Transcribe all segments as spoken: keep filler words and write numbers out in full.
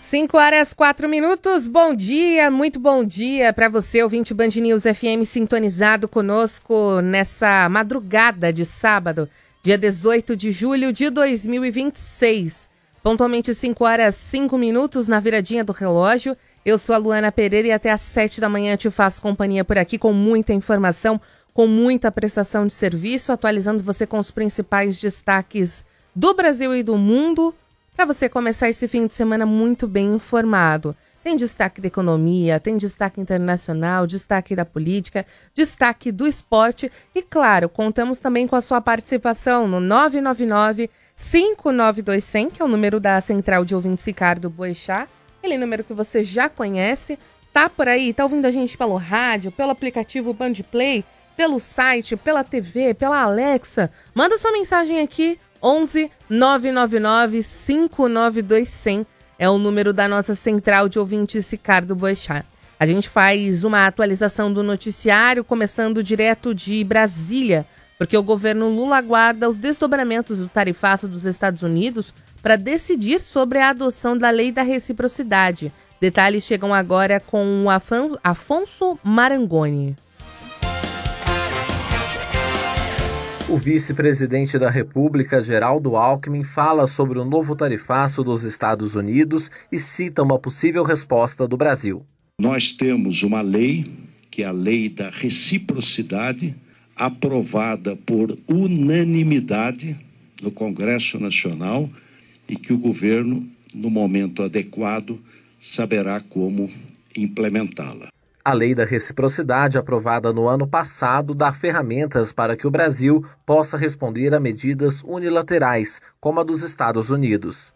cinco horas, quatro minutos, bom dia, muito bom dia para você, ouvinte Band News F M, sintonizado conosco nessa madrugada de sábado, dia dezoito de julho de dois mil e vinte e seis. Pontualmente cinco horas, cinco minutos na viradinha do relógio. Eu sou a Luana Pereira e até às sete da manhã te faço companhia por aqui com muita informação, com muita prestação de serviço, atualizando você com os principais destaques do Brasil e do mundo, para você começar esse fim de semana muito bem informado. Tem destaque da economia, tem destaque internacional, destaque da política, destaque do esporte e, claro, contamos também com a sua participação no nove nove nove, cinco nove dois, zero zero, que é o número da Central de Ouvintes Ricardo Boechat, aquele número que você já conhece, tá por aí, tá ouvindo a gente pelo rádio, pelo aplicativo Band Play, pelo site, pela T V, pela Alexa. Manda sua mensagem aqui, onze nove nove nove, cinco nove dois, zero zero. É o número da nossa Central de Ouvintes Ricardo Boechat. A gente faz uma atualização do noticiário, começando direto de Brasília, porque o governo Lula aguarda os desdobramentos do tarifaço dos Estados Unidos para decidir sobre a adoção da lei da reciprocidade. Detalhes chegam agora com o Afan- Afonso Marangoni. O vice-presidente da República, Geraldo Alckmin, fala sobre o novo tarifaço dos Estados Unidos e cita uma possível resposta do Brasil. Nós temos uma lei, que é a lei da reciprocidade, aprovada por unanimidade no Congresso Nacional e que o governo, no momento adequado, saberá como implementá-la. A lei da reciprocidade, aprovada no ano passado, dá ferramentas para que o Brasil possa responder a medidas unilaterais, como a dos Estados Unidos.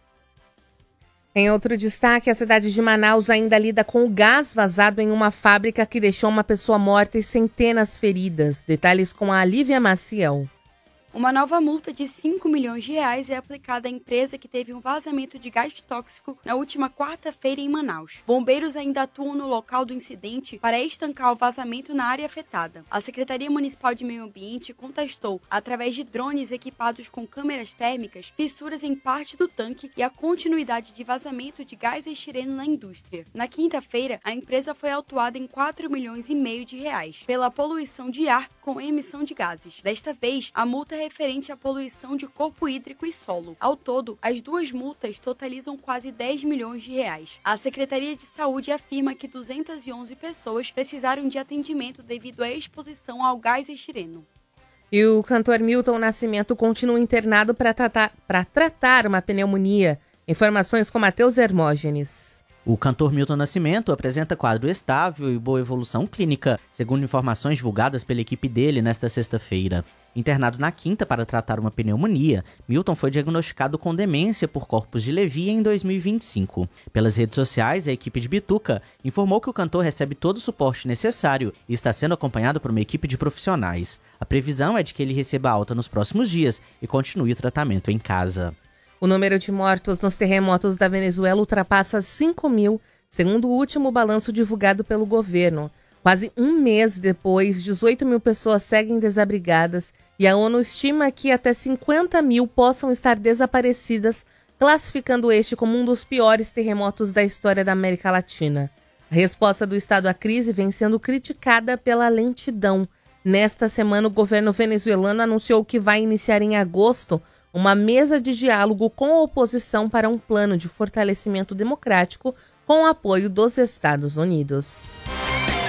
Em outro destaque, a cidade de Manaus ainda lida com o gás vazado em uma fábrica que deixou uma pessoa morta e centenas feridas. Detalhes com a Lívia Maciel. Uma nova multa de cinco milhões de reais é aplicada à empresa que teve um vazamento de gás tóxico na última quarta-feira em Manaus. Bombeiros ainda atuam no local do incidente para estancar o vazamento na área afetada. A Secretaria Municipal de Meio Ambiente contestou, através de drones equipados com câmeras térmicas, fissuras em parte do tanque e a continuidade de vazamento de gás estireno na indústria. Na quinta-feira, a empresa foi autuada em quatro milhões e meio de reais pela poluição de ar com emissão de gases. Desta vez, a multa é referente à poluição de corpo hídrico e solo. Ao todo, as duas multas totalizam quase dez milhões de reais. A Secretaria de Saúde afirma que duzentas e onze pessoas precisaram de atendimento devido à exposição ao gás estireno. E o cantor Milton Nascimento continua internado para tratar, para tratar uma pneumonia. Informações com Matheus Hermógenes. O cantor Milton Nascimento apresenta quadro estável e boa evolução clínica, segundo informações divulgadas pela equipe dele nesta sexta-feira. Internado na quinta para tratar uma pneumonia, Milton foi diagnosticado com demência por corpus de Levy em dois mil e vinte e cinco. Pelas redes sociais, a equipe de Bituca informou que o cantor recebe todo o suporte necessário e está sendo acompanhado por uma equipe de profissionais. A previsão é de que ele receba alta nos próximos dias e continue o tratamento em casa. O número de mortos nos terremotos da Venezuela ultrapassa cinco mil, segundo o último balanço divulgado pelo governo. Quase um mês depois, dezoito mil pessoas seguem desabrigadas e a ONU estima que até cinquenta mil possam estar desaparecidas, classificando este como um dos piores terremotos da história da América Latina. A resposta do Estado à crise vem sendo criticada pela lentidão. Nesta semana, o governo venezuelano anunciou que vai iniciar em agosto uma mesa de diálogo com a oposição para um plano de fortalecimento democrático com o apoio dos Estados Unidos.